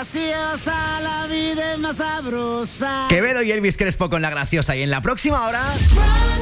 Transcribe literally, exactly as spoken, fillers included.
graciosa, la vida es más sabrosa. Quevedo y Elvis Crespo con La Graciosa. Y en la próxima hora...